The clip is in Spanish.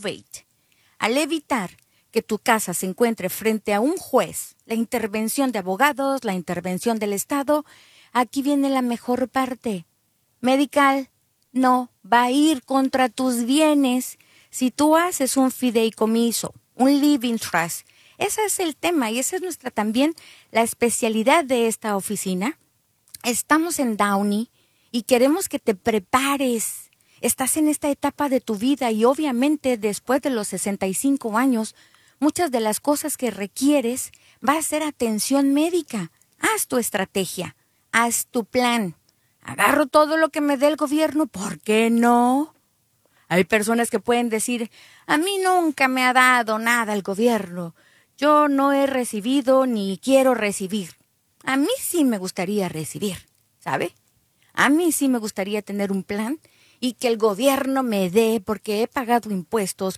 probate. Al evitar que tu casa se encuentre frente a un juez, la intervención de abogados, la intervención del Estado, aquí viene la mejor parte. Medical no va a ir contra tus bienes si tú haces un fideicomiso, un living trust. Ese es el tema y esa es nuestra también la especialidad de esta oficina. Estamos en Downey y queremos que te prepares. Estás en esta etapa de tu vida y obviamente después de los 65 años, muchas de las cosas que requieres va a ser atención médica. Haz tu estrategia, haz tu plan. Agarro todo lo que me dé el gobierno, ¿por qué no? Hay personas que pueden decir, a mí nunca me ha dado nada el gobierno. Yo no he recibido ni quiero recibir. A mí sí me gustaría recibir, ¿sabe? A mí sí me gustaría tener un plan y que el gobierno me dé porque he pagado impuestos,